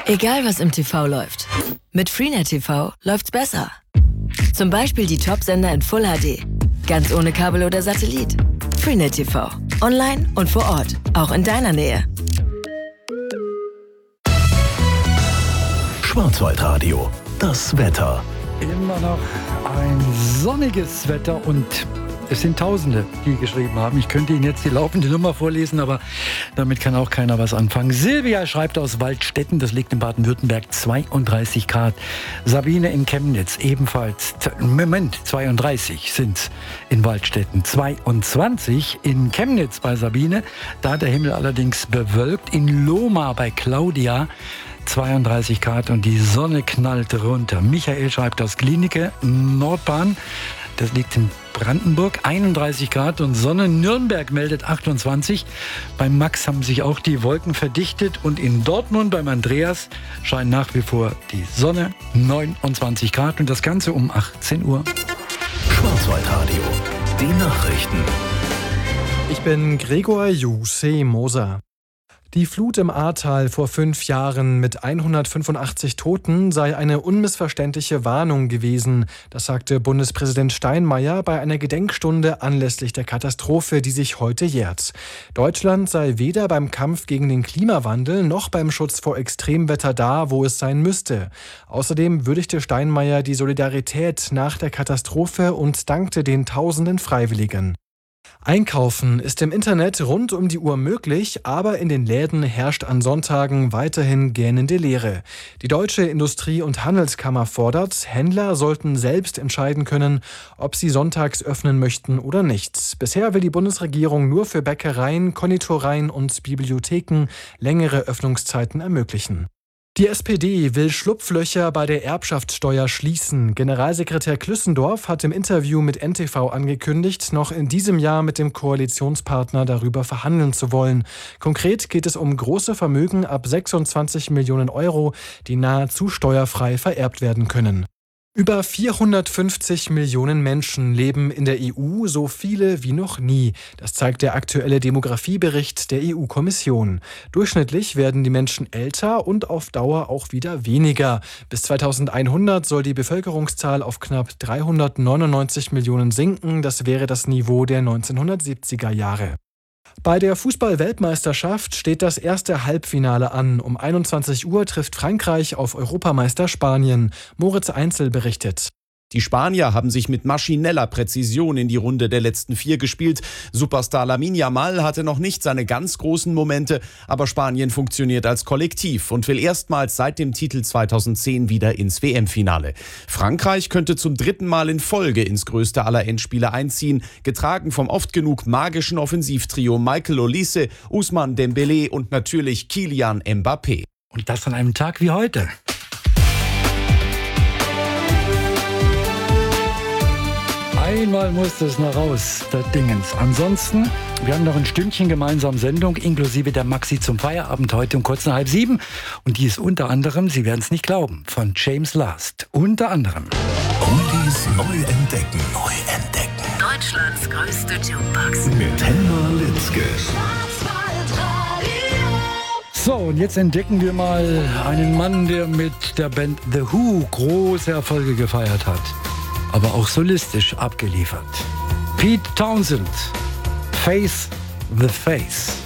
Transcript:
Egal was im TV läuft, mit Freenet TV läuft's besser. Zum Beispiel die Top-Sender in Full HD, ganz ohne Kabel oder Satellit. Freenet TV, online und vor Ort, auch in deiner Nähe. Schwarzwaldradio, das Wetter. Immer noch ein sonniges Wetter und es sind Tausende, die geschrieben haben. Ich könnte Ihnen jetzt die laufende Nummer vorlesen, aber damit kann auch keiner was anfangen. Silvia schreibt aus Waldstätten, das liegt in Baden-Württemberg, 32 Grad. Sabine in Chemnitz ebenfalls, 32 sind es in Waldstätten. 22 in Chemnitz bei Sabine, da der Himmel allerdings bewölkt. In Lohmar bei Claudia 32 Grad und die Sonne knallt runter. Michael schreibt aus Klinike, Nordbahn, das liegt in Brandenburg, 31 Grad und Sonne. Nürnberg meldet 28. Beim Max haben sich auch die Wolken verdichtet und in Dortmund beim Andreas scheint nach wie vor die Sonne, 29 Grad und das Ganze um 18 Uhr. Schwarzwaldradio, die Nachrichten. Ich bin Gregor Jussi Moser. Die Flut im Ahrtal vor 5 Jahren mit 185 Toten sei eine unmissverständliche Warnung gewesen. Das sagte Bundespräsident Steinmeier bei einer Gedenkstunde anlässlich der Katastrophe, die sich heute jährt. Deutschland sei weder beim Kampf gegen den Klimawandel noch beim Schutz vor Extremwetter da, wo es sein müsste. Außerdem würdigte Steinmeier die Solidarität nach der Katastrophe und dankte den tausenden Freiwilligen. Einkaufen ist im Internet rund um die Uhr möglich, aber in den Läden herrscht an Sonntagen weiterhin gähnende Leere. Die Deutsche Industrie- und Handelskammer fordert, Händler sollten selbst entscheiden können, ob sie sonntags öffnen möchten oder nicht. Bisher will die Bundesregierung nur für Bäckereien, Konditoreien und Bibliotheken längere Öffnungszeiten ermöglichen. Die SPD will Schlupflöcher bei der Erbschaftssteuer schließen. Generalsekretär Klüssendorf hat im Interview mit NTV angekündigt, noch in diesem Jahr mit dem Koalitionspartner darüber verhandeln zu wollen. Konkret geht es um große Vermögen ab 26 Millionen Euro, die nahezu steuerfrei vererbt werden können. Über 450 Millionen Menschen leben in der EU, so viele wie noch nie. Das zeigt der aktuelle Demografiebericht der EU-Kommission. Durchschnittlich werden die Menschen älter und auf Dauer auch wieder weniger. Bis 2100 soll die Bevölkerungszahl auf knapp 399 Millionen sinken. Das wäre das Niveau der 1970er Jahre. Bei der Fußball-Weltmeisterschaft steht das erste Halbfinale an. Um 21 Uhr trifft Frankreich auf Europameister Spanien. Moritz Einzel berichtet. Die Spanier haben sich mit maschineller Präzision in die Runde der letzten 4 gespielt. Superstar Lamine Yamal hatte noch nicht seine ganz großen Momente, aber Spanien funktioniert als Kollektiv und will erstmals seit dem Titel 2010 wieder ins WM-Finale. Frankreich könnte zum 3. Mal in Folge ins größte aller Endspiele einziehen, getragen vom oft genug magischen Offensivtrio Michael Olise, Ousmane Dembélé und natürlich Kylian Mbappé. Und das an einem Tag wie heute. Einmal muss das noch raus, das Dingens. Ansonsten, wir haben noch ein Stündchen gemeinsam Sendung, inklusive der Maxi zum Feierabend heute um kurz nach 6:30. Und die ist unter anderem, Sie werden es nicht glauben, von James Last. Unter anderem. Oldies neu entdecken. Neu entdecken. Deutschlands größte Jukebox. Mit Helma Litzke. So, und jetzt entdecken wir mal einen Mann, der mit der Band The Who große Erfolge gefeiert hat. Aber auch solistisch abgeliefert. Pete Townsend, Face the Face.